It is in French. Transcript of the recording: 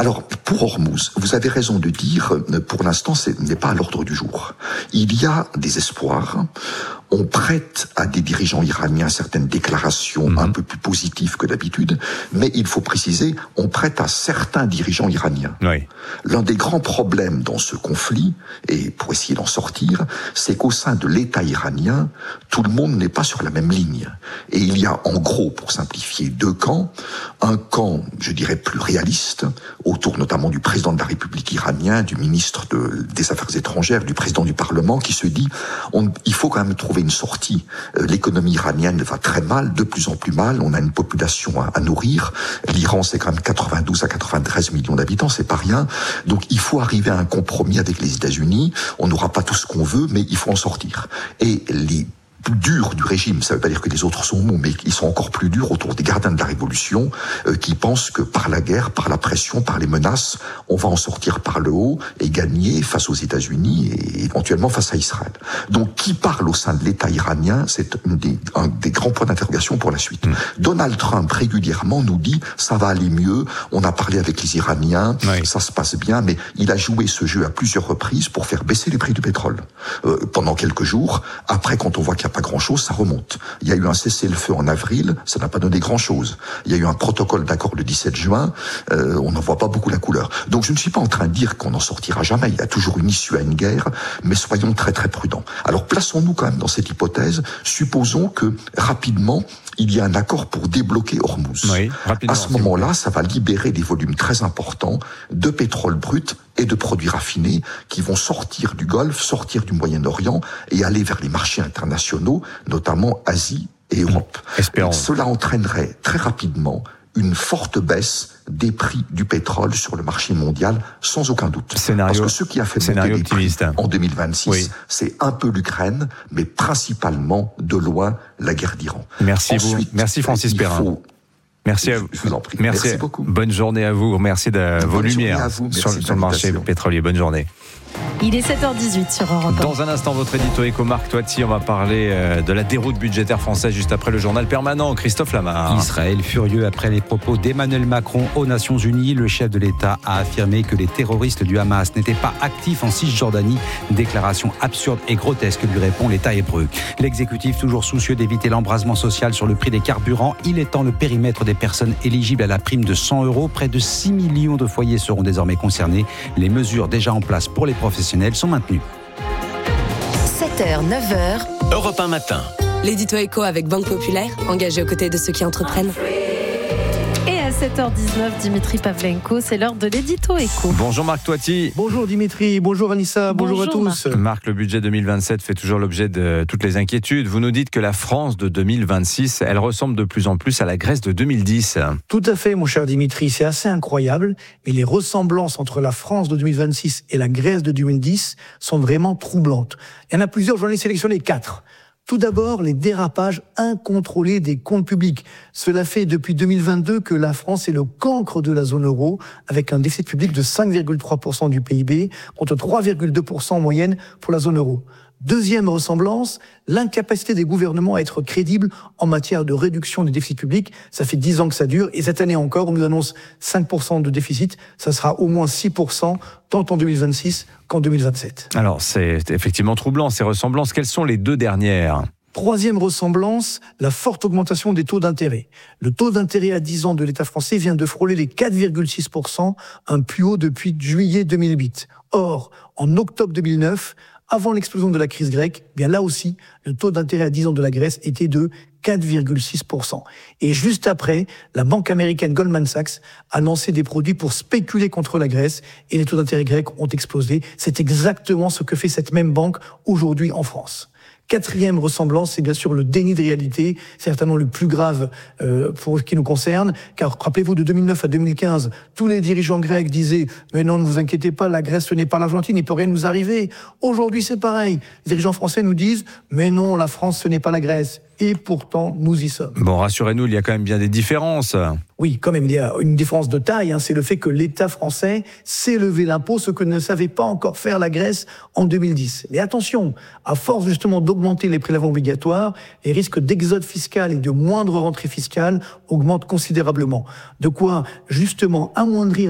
Alors, pour Hormuz, vous avez raison de dire, pour l'instant, ce n'est pas à l'ordre du jour. Il y a des espoirs. On prête à des dirigeants iraniens certaines déclarations un peu plus positives que d'habitude, mais il faut préciser, on prête à certains dirigeants iraniens. Oui. L'un des grands problèmes dans ce conflit, et pour essayer d'en sortir, c'est qu'au sein de l'État iranien, tout le monde n'est pas sur la même ligne. Et il y a en gros, pour simplifier, deux camps. Un camp, je dirais, plus réaliste, autour notamment du président de la République iranien, du ministre des Affaires étrangères, du président du Parlement, qui se dit, il faut quand même trouver une sortie. L'économie iranienne va très mal, de plus en plus mal. On a une population à nourrir. L'Iran, c'est quand même 92 à 93 millions d'habitants, c'est pas rien. Donc il faut arriver à un compromis avec les États-Unis. On n'aura pas tout ce qu'on veut, mais il faut en sortir. Et les plus durs du régime, ça veut pas dire que les autres sont mous, mais ils sont encore plus durs autour des gardiens de la révolution, qui pensent que par la guerre, par la pression, par les menaces, on va en sortir par le haut et gagner face aux États-Unis et éventuellement face à Israël. Donc qui parle au sein de l'État iranien, c'est un des grands points d'interrogation pour la suite. Donald Trump régulièrement nous dit ça va aller mieux, on a parlé avec les Iraniens, ça se passe bien, mais il a joué ce jeu à plusieurs reprises pour faire baisser les prix du pétrole pendant quelques jours. Après, quand on voit qu'il n'y a pas grand-chose, ça remonte. Il y a eu un cessez-le-feu en avril, ça n'a pas donné grand-chose. Il y a eu un protocole d'accord le 17 juin, on n'en voit pas beaucoup la couleur. Donc je ne suis pas en train de dire qu'on n'en sortira jamais, il y a toujours une issue à une guerre, mais soyons très très prudents. Alors plaçons-nous quand même dans cette hypothèse, supposons que rapidement, il y a un accord pour débloquer Hormuz. Oui, rapidement. À ce moment-là, ça va libérer des volumes très importants de pétrole brut et de produits raffinés qui vont sortir du Golfe, sortir du Moyen-Orient et aller vers les marchés internationaux, notamment Asie et Europe. Espérons. Cela entraînerait très rapidement une forte baisse des prix du pétrole sur le marché mondial, sans aucun doute. Parce que ce qui a fait monter les prix en 2026, c'est un peu l'Ukraine, mais principalement, de loin, la guerre d'Iran. Merci Ensuite, merci Francis Perrin. Merci à vous. Je vous en prie. Merci beaucoup. Bonne journée à vous. Merci de vos lumières sur le marché pétrolier. Bonne journée. Il est 7h18 sur Europe 1. Dans un instant, votre édito éco, Marc Toiti, on va parler de la déroute budgétaire française juste après le journal permanent. Christophe Lamar. Israël furieux après les propos d'Emmanuel Macron aux Nations Unies. Le chef de l'État a affirmé que les terroristes du Hamas n'étaient pas actifs en Cisjordanie. Déclaration absurde et grotesque, lui répond l'État hébreu. L'exécutif, toujours soucieux d'éviter l'embrasement social sur le prix des carburants, il étend le périmètre des personnes éligibles à la prime de 100 €. Près de 6 millions de foyers seront désormais concernés. Les mesures déjà en place pour les professionnels sont maintenues. 7h, 9h. Europe 1 matin. L'édito éco avec Banque Populaire, engagé aux côtés de ceux qui entreprennent. Et à 7h19, Dimitri Pavlenko, c'est l'heure de l'édito éco. Bonjour Marc Toiti. Bonjour Dimitri, bonjour Anissa, bonjour à tous. Marc, le budget 2027 fait toujours l'objet de toutes les inquiétudes. Vous nous dites que la France de 2026, elle ressemble de plus en plus à la Grèce de 2010. Tout à fait mon cher Dimitri, c'est assez incroyable, mais les ressemblances entre la France de 2026 et la Grèce de 2010 sont vraiment troublantes. Il y en a plusieurs, j'en ai sélectionné 4. Tout d'abord, les dérapages incontrôlés des comptes publics. Cela fait depuis 2022 que la France est le cancre de la zone euro, avec un déficit public de 5,3% du PIB, contre 3,2% en moyenne pour la zone euro. Deuxième ressemblance, l'incapacité des gouvernements à être crédibles en matière de réduction du déficit public. Ça fait 10 ans que ça dure, et cette année encore, on nous annonce 5% de déficit. Ça sera au moins 6%, tant en 2026 qu'en 2027. Alors, c'est effectivement troublant, ces ressemblances. Quelles sont les deux dernières ? Troisième ressemblance, la forte augmentation des taux d'intérêt. Le taux d'intérêt à 10 ans de l'État français vient de frôler les 4,6%, un plus haut depuis juillet 2008. Or, en octobre 2009, avant l'explosion de la crise grecque, bien là aussi, le taux d'intérêt à 10 ans de la Grèce était de 4,6%. Et juste après, la banque américaine Goldman Sachs a lancé des produits pour spéculer contre la Grèce et les taux d'intérêt grecs ont explosé. C'est exactement ce que fait cette même banque aujourd'hui en France. Quatrième ressemblance, c'est bien sûr le déni de réalité, certainement le plus grave pour ce qui nous concerne, car rappelez-vous, de 2009 à 2015, tous les dirigeants grecs disaient « Mais non, ne vous inquiétez pas, la Grèce, ce n'est pas l'Argentine, il ne peut rien nous arriver. » Aujourd'hui, c'est pareil. Les dirigeants français nous disent « Mais non, la France, ce n'est pas la Grèce. » Et pourtant, nous y sommes. Bon, rassurez-nous, il y a quand même bien des différences. Oui, quand même, il y a une différence de taille. C'est le fait que l'État français sait lever l'impôt, ce que ne savait pas encore faire la Grèce en 2010. Mais attention, à force justement d'augmenter les prélèvements obligatoires, les risques d'exode fiscal et de moindre rentrée fiscale augmentent considérablement. De quoi, justement, amoindrir